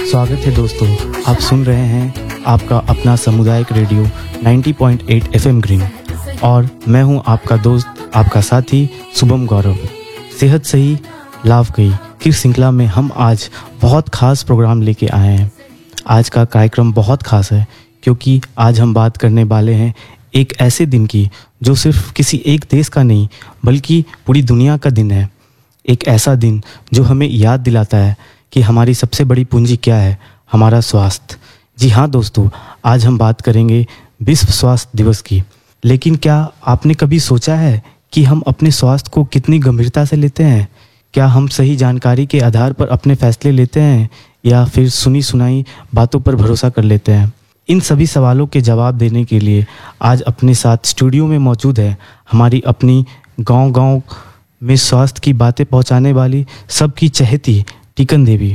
स्वागत है दोस्तों, आप सुन रहे हैं आपका अपना सामुदायिक रेडियो 90.8 FM ग्रीन और मैं हूं आपका दोस्त, आपका साथी शुभम गौरव। सेहत सही लाभ गई की श्रृंखला में हम आज बहुत खास प्रोग्राम लेके आए हैं। आज का कार्यक्रम बहुत खास है क्योंकि आज हम बात करने वाले हैं एक ऐसे दिन की जो सिर्फ किसी एक देश का नहीं बल्कि पूरी दुनिया का दिन है। एक ऐसा दिन जो हमें याद दिलाता है कि हमारी सबसे बड़ी पूंजी क्या है, हमारा स्वास्थ्य। जी हाँ दोस्तों, आज हम बात करेंगे विश्व स्वास्थ्य दिवस की। लेकिन क्या आपने कभी सोचा है कि हम अपने स्वास्थ्य को कितनी गंभीरता से लेते हैं? क्या हम सही जानकारी के आधार पर अपने फैसले लेते हैं या फिर सुनी सुनाई बातों पर भरोसा कर लेते हैं? इन सभी सवालों के जवाब देने के लिए आज अपने साथ स्टूडियो में मौजूद है हमारी अपनी गांव-गांव में स्वास्थ्य की बातें पहुंचाने वाली सबकी चहेती टीकन देवी।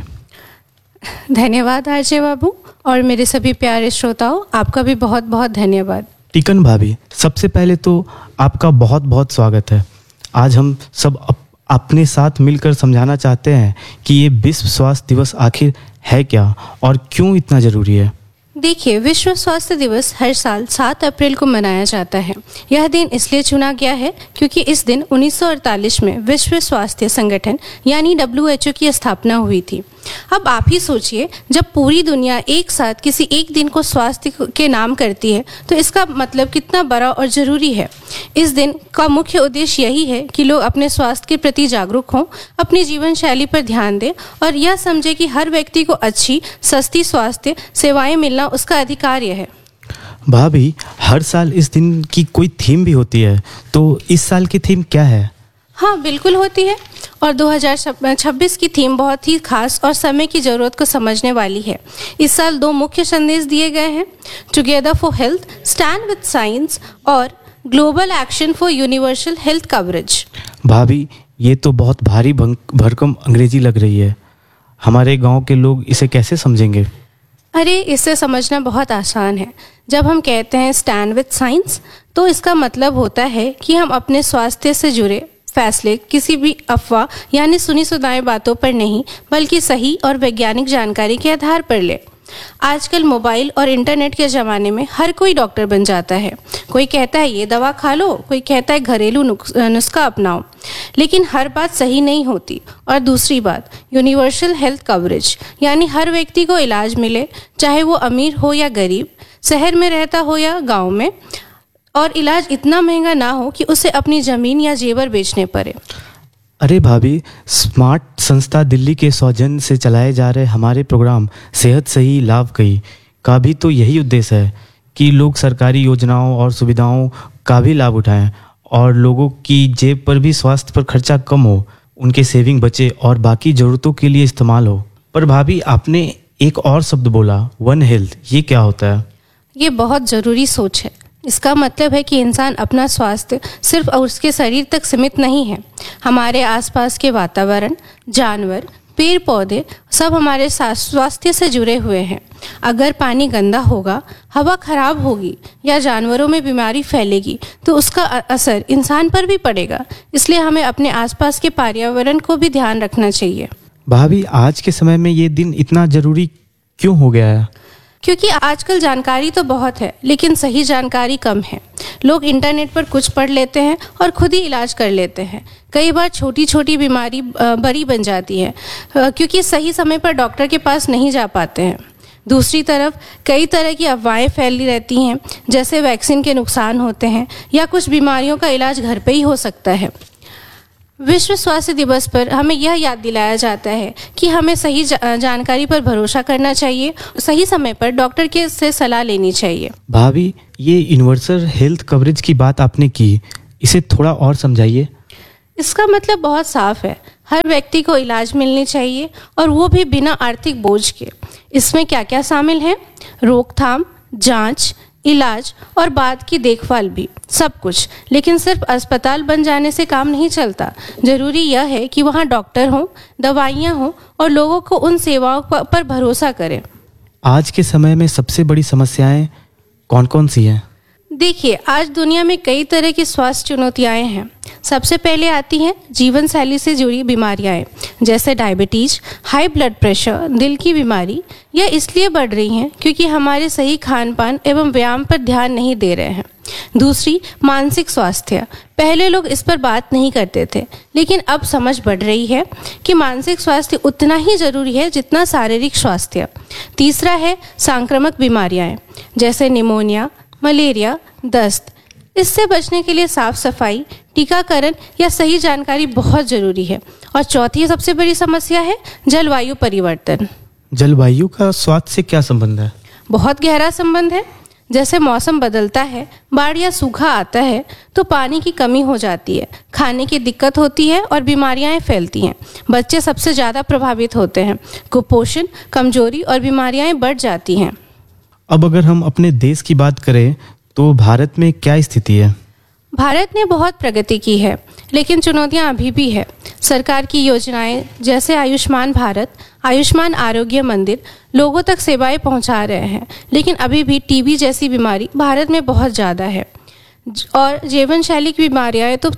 धन्यवाद आरजे बाबू और मेरे सभी प्यारे श्रोताओं, आपका भी बहुत बहुत धन्यवाद। टीकन भाभी, सबसे पहले तो आपका बहुत बहुत स्वागत है। आज हम सब अपने साथ मिलकर समझाना चाहते हैं कि ये विश्व स्वास्थ्य दिवस आखिर है क्या और क्यों इतना ज़रूरी है। देखिए, विश्व स्वास्थ्य दिवस हर साल 7 अप्रैल को मनाया जाता है। यह दिन इसलिए चुना गया है क्योंकि इस दिन 1948 में विश्व स्वास्थ्य संगठन यानी WHO की स्थापना हुई थी। अब आप ही सोचिए, जब पूरी दुनिया एक साथ किसी एक दिन को स्वास्थ्य के नाम करती है तो इसका मतलब कितना बड़ा और ज़रूरी है। इस दिन का मुख्य उद्देश्य यही है कि लोग अपने स्वास्थ्य के प्रति जागरूक हों, अपनी जीवन शैली पर ध्यान दें और यह समझे कि हर व्यक्ति को अच्छी सस्ती स्वास्थ्य सेवाएं मिलना उसका अधिकार है। भाभी, हर साल इस दिन की कोई थीम भी होती है, तो इस साल की थीम क्या है? हाँ, बिल्कुल होती है और 2026 की थीम बहुत ही खास और समय की ज़रूरत को समझने वाली है। इस साल 2 मुख्य संदेश दिए गए हैं, together for health, stand with science और global action for universal health coverage. भाभी, ये तो बहुत भारी भरकम अंग्रेजी लग रही है। हमारे गांव के लोग इसे कैसे समझेंगे? अरे, इसे समझना बहुत आसान है। जब हम कहते हैं स्टैंड विद साइंस तो इसका मतलब होता है कि हम अपने स्वास्थ्य से जुड़े फैसले किसी भी अफवाह यानी सुनी सुनाई बातों पर नहीं बल्कि सही और वैज्ञानिक जानकारी के आधार पर ले। आजकल मोबाइल और इंटरनेट के ज़माने में हर कोई डॉक्टर बन जाता है। कोई कहता है ये दवा खा लो, कोई कहता है घरेलू नुस्खा अपनाओ, लेकिन हर बात सही नहीं होती। और दूसरी बात, यूनिवर्सल हेल्थ कवरेज यानी हर व्यक्ति को इलाज मिले, चाहे वो अमीर हो या गरीब, शहर में रहता हो या गाँव में, और इलाज इतना महंगा ना हो कि उसे अपनी ज़मीन या जेवर बेचने पड़े। अरे भाभी, स्मार्ट संस्था दिल्ली के सौजन्य से चलाए जा रहे हमारे प्रोग्राम सेहत सही लाभ गई का भी तो यही उद्देश्य है कि लोग सरकारी योजनाओं और सुविधाओं का भी लाभ उठाएं और लोगों की जेब पर भी स्वास्थ्य पर खर्चा कम हो, उनके सेविंग बचे और बाकी ज़रूरतों के लिए इस्तेमाल हो। पर भाभी, आपने एक और शब्द बोला, वन हेल्थ, ये क्या होता है? ये बहुत ज़रूरी सोच है। इसका मतलब है कि इंसान अपना स्वास्थ्य सिर्फ उसके शरीर तक सीमित नहीं है। हमारे आसपास के वातावरण, जानवर, पेड़ पौधे सब हमारे स्वास्थ्य से जुड़े हुए हैं। अगर पानी गंदा होगा, हवा खराब होगी या जानवरों में बीमारी फैलेगी तो उसका असर इंसान पर भी पड़ेगा। इसलिए हमें अपने आसपास के पर्यावरण को भी ध्यान रखना चाहिए। भाभी, आज के समय में ये दिन इतना ज़रूरी क्यों हो गया है? क्योंकि आजकल जानकारी तो बहुत है लेकिन सही जानकारी कम है। लोग इंटरनेट पर कुछ पढ़ लेते हैं और खुद ही इलाज कर लेते हैं। कई बार छोटी छोटी बीमारी बड़ी बन जाती है क्योंकि सही समय पर डॉक्टर के पास नहीं जा पाते हैं। दूसरी तरफ कई तरह की अफवाहें फैली रहती हैं, जैसे वैक्सीन के नुकसान होते हैं या कुछ बीमारियों का इलाज घर पे ही हो सकता है। विश्व स्वास्थ्य दिवस पर हमें यह याद दिलाया जाता है कि हमें सही जानकारी पर भरोसा करना चाहिए, सही समय पर डॉक्टर के से सलाह लेनी चाहिए। भाभी, ये यूनिवर्सल हेल्थ कवरेज की बात आपने की, इसे थोड़ा और समझाइए। इसका मतलब बहुत साफ है, हर व्यक्ति को इलाज मिलनी चाहिए और वो भी बिना आर्थिक बोझ के। इसमें क्या क्या शामिल है? रोकथाम, जांच, इलाज और बाद की देखभाल भी, सब कुछ। लेकिन सिर्फ अस्पताल बन जाने से काम नहीं चलता। जरूरी यह है कि वहाँ डॉक्टर हों, दवाइयाँ हों और लोगों को उन सेवाओं पर भरोसा करें। आज के समय में सबसे बड़ी समस्याएं कौन कौन सी हैं? देखिए, आज दुनिया में कई तरह की स्वास्थ्य चुनौतियां हैं। सबसे पहले आती हैं जीवन शैली से जुड़ी बीमारियां, जैसे डायबिटीज, हाई ब्लड प्रेशर, दिल की बीमारी। यह इसलिए बढ़ रही हैं क्योंकि हमारे सही खान पान एवं व्यायाम पर ध्यान नहीं दे रहे हैं। दूसरी, मानसिक स्वास्थ्य। पहले लोग इस पर बात नहीं करते थे, लेकिन अब समझ बढ़ रही है कि मानसिक स्वास्थ्य उतना ही जरूरी है जितना शारीरिक स्वास्थ्य। तीसरा है संक्रामक बीमारियां, जैसे निमोनिया, मलेरिया, दस्त। इससे बचने के लिए साफ सफाई, टीकाकरण या सही जानकारी बहुत जरूरी है। और चौथी सबसे बड़ी समस्या है जलवायु परिवर्तन। जलवायु का स्वास्थ्य से क्या संबंध है? बहुत गहरा संबंध है। जैसे मौसम बदलता है, बाढ़ या सूखा आता है, तो पानी की कमी हो जाती है, खाने की दिक्कत होती है और बीमारियां फैलती हैं। बच्चे सबसे ज़्यादा प्रभावित होते हैं। कुपोषण, कमजोरी और बीमारियां बढ़ जाती हैं। अब अगर हम अपने देश की बात करें तो भारत में क्या स्थिति है? भारत ने बहुत प्रगति की है, लेकिन चुनौतियां अभी भी है। सरकार की योजनाएं जैसे आयुष्मान भारत, आयुष्मान आरोग्य मंदिर लोगों तक सेवाएं पहुंचा रहे हैं, लेकिन अभी भी टीबी जैसी बीमारी भारत में बहुत ज़्यादा है। और जीवन शैली की बीमारियां तो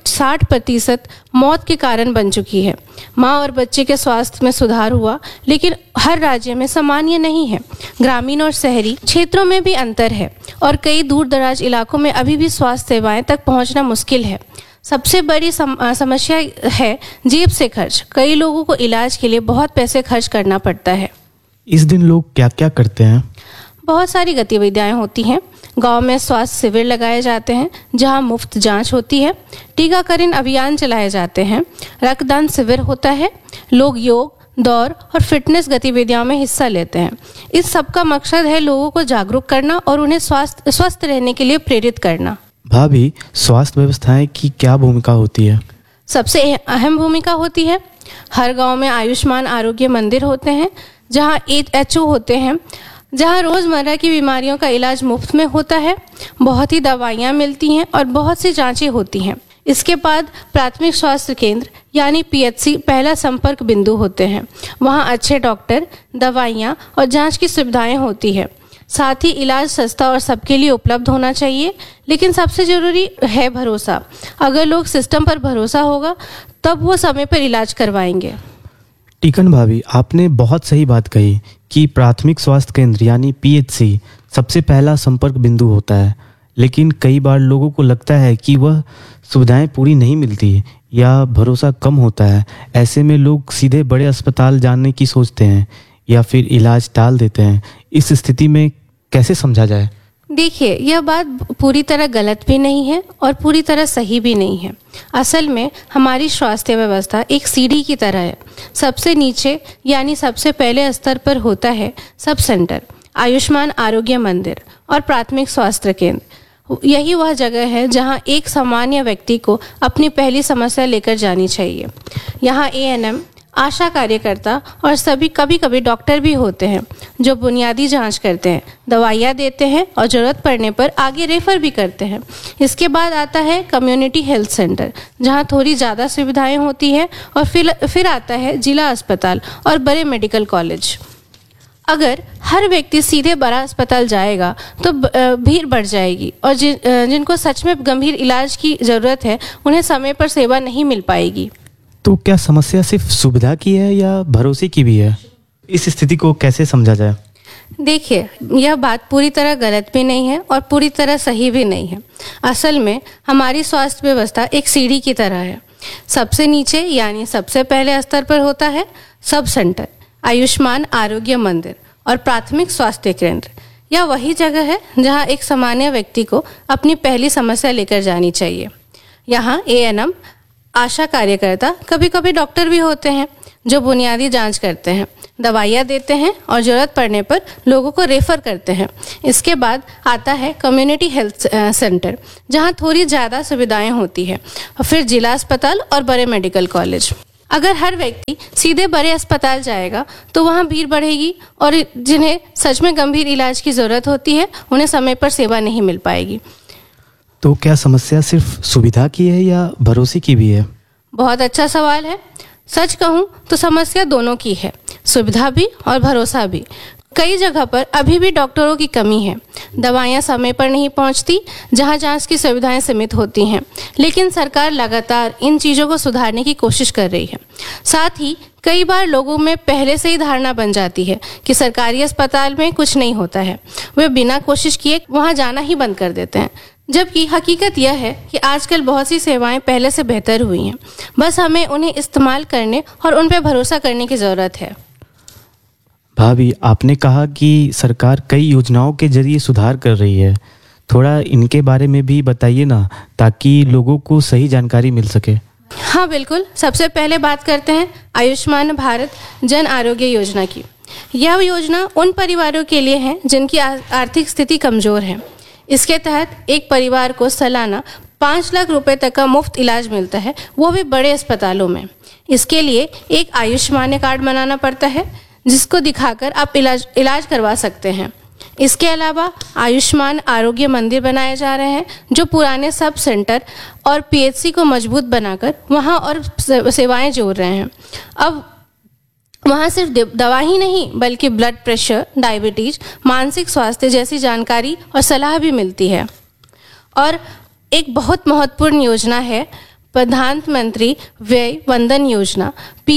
60% मौत के कारण बन चुकी है। माँ और बच्चे के स्वास्थ्य में सुधार हुआ, लेकिन हर राज्य में सामान्य नहीं है। ग्रामीण और शहरी क्षेत्रों में भी अंतर है और कई दूर दराज इलाकों में अभी भी स्वास्थ्य सेवाएं तक पहुंचना मुश्किल है। सबसे बड़ी समस्या है जेब से खर्च। कई लोगों को इलाज के लिए बहुत पैसे खर्च करना पड़ता है। इस दिन लोग क्या क्या करते हैं? बहुत सारी गतिविधियां होती हैं। गांव में स्वास्थ्य शिविर लगाए जाते हैं जहां मुफ्त जांच होती है। टीकाकरण अभियान चलाए जाते हैं। रक्तदान शिविर होता है। लोग योग, दौड़ और फिटनेस गतिविधियों में हिस्सा लेते हैं। इस सब का मकसद है लोगों को जागरूक करना और उन्हें स्वस्थ रहने के लिए प्रेरित करना। भाभी, स्वास्थ्य व्यवस्थाएं की क्या भूमिका होती है? सबसे अहम भूमिका होती है। हर गांव में आयुष्मान आरोग्य मंदिर होते हैं, जहां HO होते हैं, जहां रोजमर्रा की बीमारियों का इलाज मुफ्त में होता है। बहुत ही दवाइयां मिलती हैं और बहुत सी जांचें होती हैं। इसके बाद प्राथमिक स्वास्थ्य केंद्र यानी PHC पहला संपर्क बिंदु होते हैं। वहां अच्छे डॉक्टर, दवाइयां और जांच की सुविधाएं होती है। साथ ही इलाज सस्ता और सबके लिए उपलब्ध होना चाहिए। लेकिन सबसे जरूरी है भरोसा। अगर लोग सिस्टम पर भरोसा होगा तब वो समय पर इलाज करवाएंगे। टीकन भाभी, आपने बहुत सही बात कही कि प्राथमिक स्वास्थ्य केंद्र यानी PHC सबसे पहला संपर्क बिंदु होता है। लेकिन कई बार लोगों को लगता है कि वह सुविधाएं पूरी नहीं मिलती या भरोसा कम होता है। ऐसे में लोग सीधे बड़े अस्पताल जाने की सोचते हैं या फिर इलाज टाल देते हैं। इस स्थिति में कैसे समझा जाए? देखिए, यह बात पूरी तरह गलत भी नहीं है और पूरी तरह सही भी नहीं है। असल में हमारी स्वास्थ्य व्यवस्था एक सीढ़ी की तरह है। सबसे नीचे यानी सबसे पहले स्तर पर होता है सब सेंटर, आयुष्मान आरोग्य मंदिर और प्राथमिक स्वास्थ्य केंद्र। यही वह जगह है जहां एक सामान्य व्यक्ति को अपनी पहली समस्या लेकर जानी चाहिए। यहाँ ANM, आशा कार्यकर्ता और सभी कभी कभी डॉक्टर भी होते हैं जो बुनियादी जांच करते हैं, दवाइयाँ देते हैं और ज़रूरत पड़ने पर आगे रेफर भी करते हैं। इसके बाद आता है कम्युनिटी हेल्थ सेंटर, जहां थोड़ी ज़्यादा सुविधाएं होती है। और फिर आता है जिला अस्पताल और बड़े मेडिकल कॉलेज। अगर हर व्यक्ति सीधे बड़ा अस्पताल जाएगा तो भीड़ बढ़ जाएगी और जिनको सच में गंभीर इलाज की ज़रूरत है उन्हें समय पर सेवा नहीं मिल पाएगी। तो क्या समस्या सिर्फ सुविधा की है या भरोसे की भी है? इस स्थिति को कैसे समझा जाए? देखिए, यह बात पूरी तरह गलत भी नहीं है और पूरी तरह सही भी नहीं है। असल में हमारी स्वास्थ्य व्यवस्था एक सीढ़ी की तरह है। सबसे नीचे यानी सबसे पहले स्तर पर होता है सब सेंटर, आयुष्मान आरोग्य मंदिर और प्राथमिक स्वास्थ्य केंद्र। यह वही जगह है जहां एक सामान्य व्यक्ति को अपनी पहली समस्या लेकर जानी चाहिए। यहाँ ANM, आशा कार्यकर्ता, कभी कभी डॉक्टर भी होते हैं जो बुनियादी जांच करते हैं, दवाइयाँ देते हैं और ज़रूरत पड़ने पर लोगों को रेफर करते हैं। इसके बाद आता है कम्युनिटी हेल्थ सेंटर, जहां थोड़ी ज़्यादा सुविधाएं होती है। और फिर जिला अस्पताल और बड़े मेडिकल कॉलेज। अगर हर व्यक्ति सीधे बड़े अस्पताल जाएगा तो वहां भीड़ बढ़ेगी और जिन्हें सच में गंभीर इलाज की ज़रूरत होती है उन्हें समय पर सेवा नहीं मिल पाएगी। तो क्या समस्या सिर्फ सुविधा की है या भरोसे की भी है? बहुत अच्छा सवाल है। सच कहूँ तो समस्या दोनों की है, सुविधा भी और भरोसा भी। कई जगह पर अभी भी डॉक्टरों की कमी है, दवाइयाँ समय पर नहीं पहुँचती, जहाँ जांच की सुविधाएं सीमित होती हैं। लेकिन सरकार लगातार इन चीज़ों को सुधारने की कोशिश कर रही है। साथ ही कई बार लोगों में पहले से ही धारणा बन जाती है कि सरकारी अस्पताल में कुछ नहीं होता है, वे बिना कोशिश किए वहाँ जाना ही बंद कर देते हैं। जबकि हकीकत यह है कि आजकल बहुत सी सेवाएं पहले से बेहतर हुई हैं, बस हमें उन्हें इस्तेमाल करने और उन पर भरोसा करने की ज़रूरत है। भाभी, आपने कहा कि सरकार कई योजनाओं के जरिए सुधार कर रही है, थोड़ा इनके बारे में भी बताइए ना, ताकि लोगों को सही जानकारी मिल सके। हाँ बिल्कुल, सबसे पहले बात करते हैं आयुष्मान भारत जन आरोग्य योजना की। यह योजना उन परिवारों के लिए है जिनकी आर्थिक स्थिति कमज़ोर है। इसके तहत एक परिवार को सालाना 5 लाख रुपए तक का मुफ्त इलाज मिलता है, वो भी बड़े अस्पतालों में। इसके लिए एक आयुष्मान कार्ड बनाना पड़ता है, जिसको दिखाकर आप इलाज करवा सकते हैं। इसके अलावा आयुष्मान आरोग्य मंदिर बनाए जा रहे हैं, जो पुराने सब सेंटर और पीएचसी को मजबूत बनाकर वहाँ और सेवाएं जोड़ रहे हैं। अब वहाँ सिर्फ दवा ही नहीं, बल्कि ब्लड प्रेशर, डायबिटीज, मानसिक स्वास्थ्य जैसी जानकारी और सलाह भी मिलती है। और एक बहुत महत्वपूर्ण योजना है प्रधानमंत्री व्यय वंदन योजना,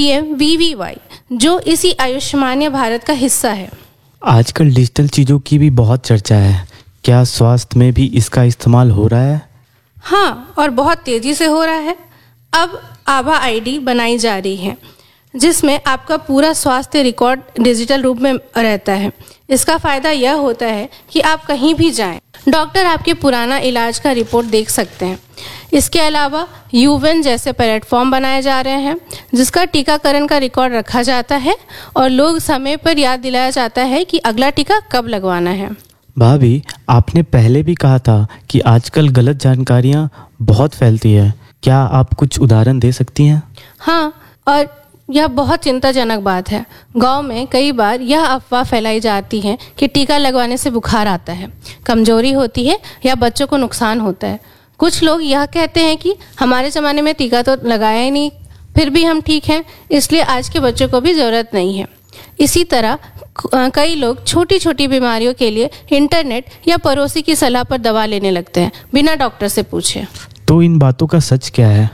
PMVVY, जो इसी आयुष्मान भारत का हिस्सा है। आजकल डिजिटल चीज़ों की भी बहुत चर्चा है, क्या स्वास्थ्य में भी इसका इस्तेमाल हो रहा है? हाँ, और बहुत तेज़ी से हो रहा है। अब आभा ID बनाई जा रही है, जिसमें आपका पूरा स्वास्थ्य रिकॉर्ड डिजिटल रूप में रहता है। इसका फ़ायदा यह होता है कि आप कहीं भी जाएं, डॉक्टर आपके पुराना इलाज का रिपोर्ट देख सकते हैं। इसके अलावा यूवेन जैसे प्लेटफॉर्म बनाए जा रहे हैं, जिसका टीकाकरण का रिकॉर्ड रखा जाता है और लोग समय पर याद दिलाया जाता है कि अगला टीका कब लगवाना है। भाभी, आपने पहले भी कहा था कि आजकल गलत जानकारियाँ बहुत फैलती है, क्या आप कुछ उदाहरण दे सकती हैं? हाँ, और यह बहुत चिंताजनक बात है। गांव में कई बार यह अफवाह फैलाई जाती है कि टीका लगवाने से बुखार आता है, कमजोरी होती है या बच्चों को नुकसान होता है। कुछ लोग यह कहते हैं कि हमारे ज़माने में टीका तो लगाया ही नहीं, फिर भी हम ठीक हैं, इसलिए आज के बच्चों को भी ज़रूरत नहीं है। इसी तरह कई लोग छोटी छोटी बीमारियों के लिए इंटरनेट या पड़ोसी की सलाह पर दवा लेने लगते हैं, बिना डॉक्टर से पूछे। तो इन बातों का सच क्या है?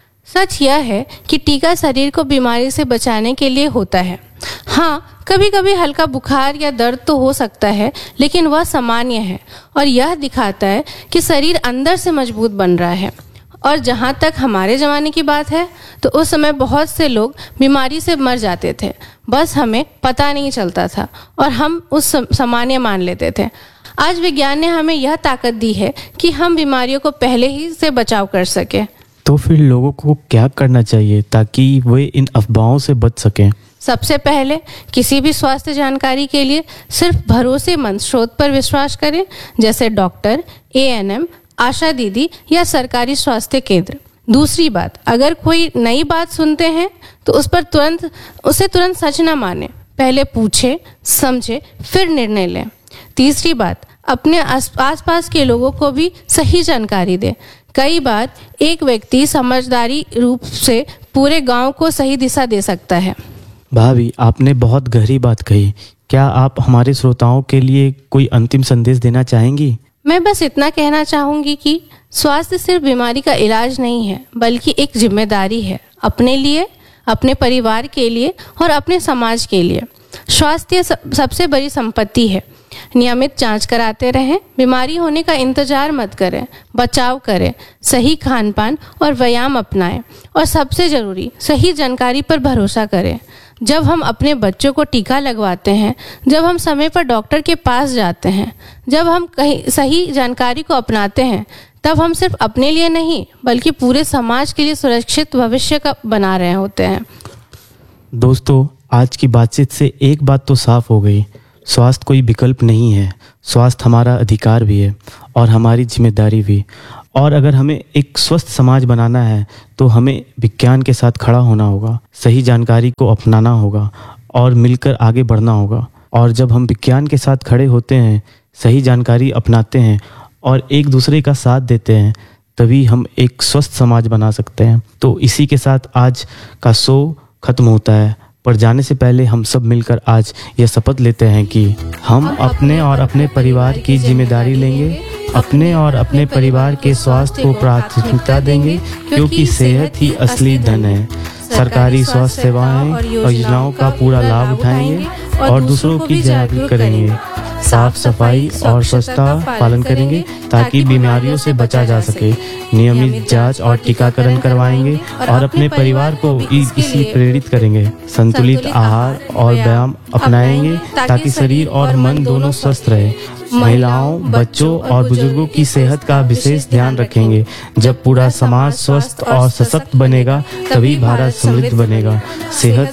सच यह है कि टीका शरीर को बीमारी से बचाने के लिए होता है। हाँ, कभी कभी हल्का बुखार या दर्द तो हो सकता है, लेकिन वह सामान्य है और यह दिखाता है कि शरीर अंदर से मजबूत बन रहा है। और जहाँ तक हमारे ज़माने की बात है, तो उस समय बहुत से लोग बीमारी से मर जाते थे, बस हमें पता नहीं चलता था और हम उस सामान्य मान लेते थे। आज विज्ञान ने हमें यह ताकत दी है कि हम बीमारियों को पहले ही से बचाव कर सकें। तो फिर लोगों को क्या करना चाहिए ताकि वे इन अफवाहों से बच सकें? सबसे पहले किसी भी स्वास्थ्य जानकारी के लिए सिर्फ भरोसेमंद स्रोत पर विश्वास करें, जैसे डॉक्टर, ANM, आशा दीदी या सरकारी स्वास्थ्य केंद्र। दूसरी बात, अगर कोई नई बात सुनते हैं तो उसे तुरंत सच न माने, पहले पूछे, समझे, फिर निर्णय लें। तीसरी बात, अपने आसपास के लोगों को भी सही जानकारी दें। कई बार एक व्यक्ति समझदारी रूप से पूरे गांव को सही दिशा दे सकता है। भाभी, आपने बहुत गहरी बात कही। क्या आप हमारे श्रोताओं के लिए कोई अंतिम संदेश देना चाहेंगी? मैं बस इतना कहना चाहूँगी कि स्वास्थ्य सिर्फ बीमारी का इलाज नहीं है, बल्कि एक जिम्मेदारी है, अपने लिए, अपने परिवार के लिए और अपने समाज के लिए। स्वास्थ्य सबसे बड़ी संपत्ति है। नियमित जांच कराते रहें, बीमारी होने का इंतजार मत करें, बचाव करें, सही खान पान और व्यायाम अपनाएं और सबसे ज़रूरी सही जानकारी पर भरोसा करें। जब हम अपने बच्चों को टीका लगवाते हैं, जब हम समय पर डॉक्टर के पास जाते हैं, जब हम कहीं सही जानकारी को अपनाते हैं, तब हम सिर्फ अपने लिए नहीं, बल्कि पूरे समाज के लिए सुरक्षित भविष्य का बना रहे होते हैं। दोस्तों, आज की बातचीत से एक बात तो साफ हो गई, स्वास्थ्य कोई विकल्प नहीं है, स्वास्थ्य हमारा अधिकार भी है और हमारी जिम्मेदारी भी। और अगर हमें एक स्वस्थ समाज बनाना है तो हमें विज्ञान के साथ खड़ा होना होगा, सही जानकारी को अपनाना होगा और मिलकर आगे बढ़ना होगा। और जब हम विज्ञान के साथ खड़े होते हैं, सही जानकारी अपनाते हैं और एक दूसरे का साथ देते हैं, तभी हम एक स्वस्थ समाज बना सकते हैं। तो इसी के साथ आज का शो खत्म होता है। पर जाने से पहले हम सब मिलकर आज यह शपथ लेते हैं कि हम अपने और अपने परिवार की जिम्मेदारी लेंगे, अपने और अपने परिवार के स्वास्थ्य को प्राथमिकता देंगे, क्योंकि सेहत ही असली धन है। सरकारी स्वास्थ्य सेवाएं और योजनाओं का पूरा लाभ उठाएंगे और दूसरों की जागरूक करेंगे। साफ सफाई और स्वच्छता पालन करेंगे ताकि बीमारियों से बचा जा सके। नियमित जांच और टीकाकरण करवाएंगे और अपने परिवार को इसी प्रेरित करेंगे। संतुलित आहार और व्यायाम अपनाएंगे ताकि शरीर और मन दोनों स्वस्थ रहे। महिलाओं, बच्चों और बुजुर्गों की सेहत का विशेष ध्यान रखेंगे। जब पूरा समाज स्वस्थ और सशक्त बनेगा तभी भारत समृद्ध बनेगा। सेहत